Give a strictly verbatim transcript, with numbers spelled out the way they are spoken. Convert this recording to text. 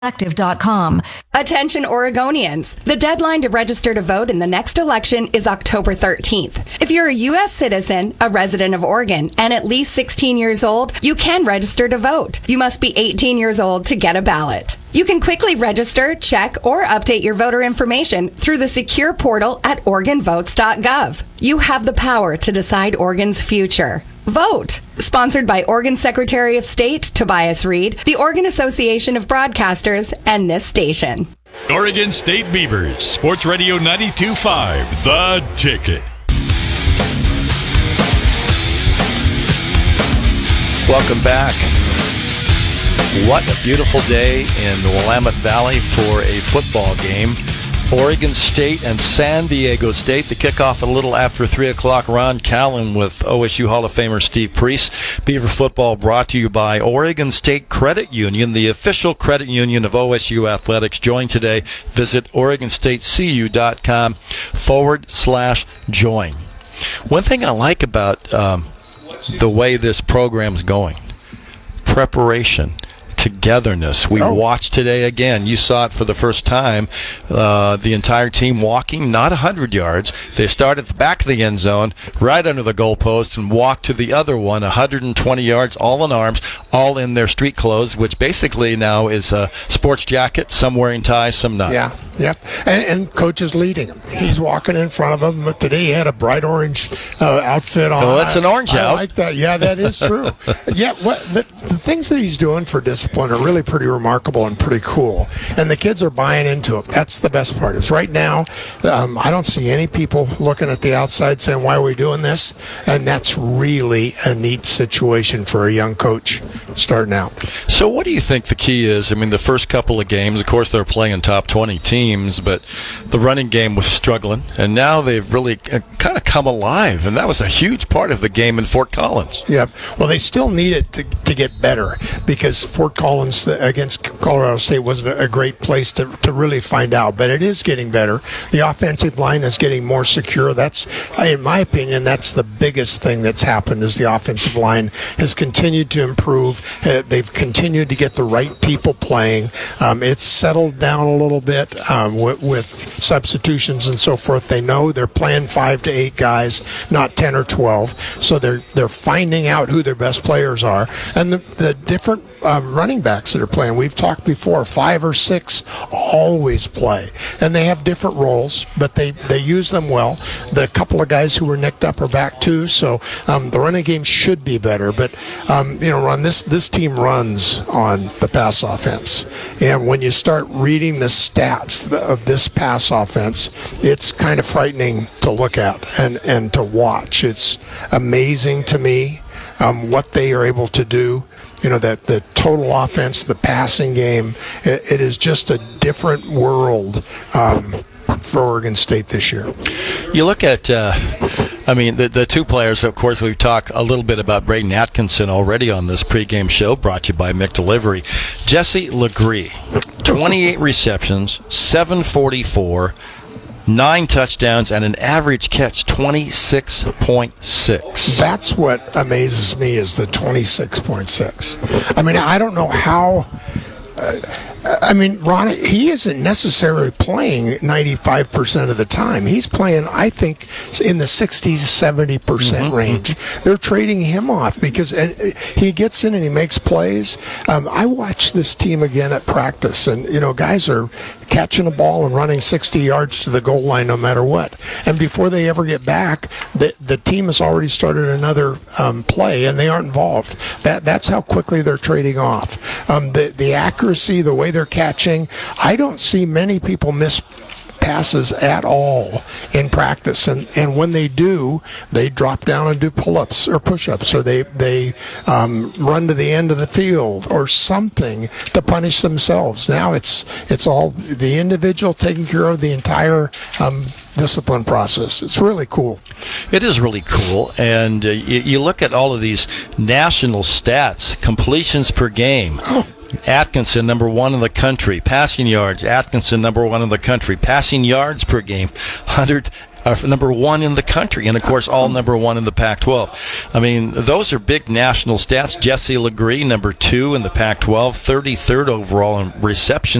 active dot com. Attention Oregonians. The deadline to register to vote in the next election is October thirteenth. If you're a U S citizen, a resident of Oregon, and at least sixteen years old, you can register to vote. You must be eighteen years old to get a ballot. You can quickly register, check, or update your voter information through the secure portal at oregon votes dot gov. You have the power to decide Oregon's future. Vote. Sponsored by Oregon Secretary of State Tobias Reed, the Oregon Association of Broadcasters, and this station. Oregon State Beavers, Sports Radio ninety-two point five, The Ticket. Welcome back. What a beautiful day in the Willamette Valley for a football game. Oregon State and San Diego State. The kickoff a little after three o'clock. Ron Callan with O S U Hall of Famer Steve Priest. Beaver football brought to you by Oregon State Credit Union, the official credit union of O S U Athletics. Join today. Visit oregon state c u dot com forward slash join. One thing I like about um, the way this program's going, preparation, togetherness. We oh. watched today again. You saw it for the first time. Uh, the entire team walking, not one hundred yards. They start at the back of the end zone, right under the goalpost, and walk to the other one, one hundred twenty yards, all in arms, all in their street clothes, which basically now is a sports jacket, some wearing ties, some not. Yeah, yeah. And, and coach is leading him. He's walking in front of them. But today he had a bright orange uh, outfit on. Oh, that's an orange I, out. I like that. Yeah, that is true. yeah, what the, the things that he's doing for discipline are really pretty remarkable and pretty cool. And the kids are buying into it. That's the best part. Is right now, um, I don't see any people looking at the outside saying, why are we doing this? And that's really a neat situation for a young coach starting out. So what do you think the key is? I mean, the first couple of games, of course, they're playing top twenty teams, but the running game was struggling, and now they've really kind of come alive, and that was a huge part of the game in Fort Collins. Yeah. Well, they still need it to, to get better, because Fort Collins against Colorado State wasn't a great place to, to really find out, but it is getting better. The offensive line is getting more secure. That's, in my opinion, that's the biggest thing that's happened, is the offensive line has continued to improve. Uh, they've continued to get the right people playing. Um, it's settled down a little bit um, with, with substitutions and so forth. They know they're playing five to eight guys, not ten or twelve. So they're they're finding out who their best players are, and the, the different um, running backs that are playing. We've talked before, five or six always play, and they have different roles, but they, they use them well. The couple of guys who were nicked up are back too, so um, the running game should be better. But um, you know, Ron, this this team runs on the pass offense, and when you start reading the stats of this pass offense, it's kind of frightening to look at and and to watch. It's amazing to me um, what they are able to do. You know, that the total offense, the passing game, it, it is just a different world um, for Oregon State this year. You look at, uh, I mean, the, the two players, of course, we've talked a little bit about Braden Atkinson already on this pregame show, brought to you by Mick Delivery. Jesse Legree, twenty-eight receptions, seven forty-four, nine touchdowns, and an average catch twenty-six point six. That's what amazes me, is the twenty-six point six. I mean, I don't know how... Uh, I mean, Ron, he isn't necessarily playing ninety-five percent of the time. He's playing, I think, in the sixty to seventy percent mm-hmm. range. They're trading him off because and he gets in and he makes plays. Um, I watched this team again at practice, and, you know, guys are catching a ball and running sixty yards to the goal line no matter what. And before they ever get back, the the team has already started another um, play, and they aren't involved. That That's how quickly they're trading off. Um, the, the accuracy, the way they're catching, I don't see many people miss passes at all in practice, and and when they do, they drop down and do pull-ups or push-ups, or they they um, run to the end of the field or something to punish themselves. Now it's it's all the individual taking care of the entire um, discipline process. It's really cool. It is really cool, and uh, you, you look at all of these national stats, completions per game. Oh. Atkinson, number one in the country. Passing yards, Atkinson, number one in the country. Passing yards per game, one hundred are number one in the country, and of course, all number one in the Pac twelve. I mean, those are big national stats. Jesse Legree, number two in the Pac twelve, thirty-third overall in reception